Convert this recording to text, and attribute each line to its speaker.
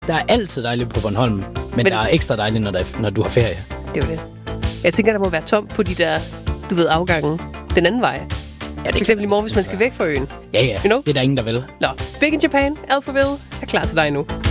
Speaker 1: Der er altid dejligt på Bornholm, men der er ekstra dejligt, når du har ferie.
Speaker 2: Det er jo det. Jeg tænker, der må være tomt på de der, afgange den anden vej. Ja, for eksempel i morgen, hvis man skal væk fra øen.
Speaker 1: Ja.
Speaker 2: You know?
Speaker 1: Det er der ingen, der vil.
Speaker 2: Nå, Big in Japan, Alphaville er klar til dig nu.